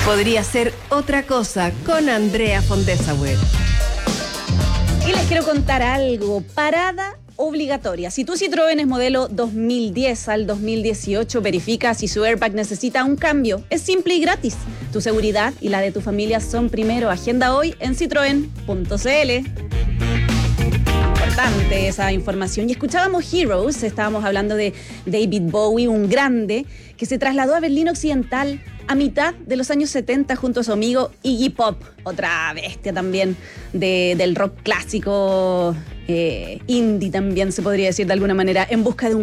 Podría ser otra cosa con Andrea Fondesauer. Y les quiero contar algo. Parada obligatoria. Si tu Citroën es modelo 2010 al 2018, verifica si su airbag necesita un cambio. Es simple y gratis. Tu seguridad y la de tu familia son primero. Agenda hoy en citroen.cl. Importante esa información. Y escuchábamos Heroes, estábamos hablando de David Bowie, un grande que se trasladó a Berlín Occidental a mitad de los años 70 junto a su amigo Iggy Pop, otra bestia también del rock clásico, indie también se podría decir de alguna manera, en busca de un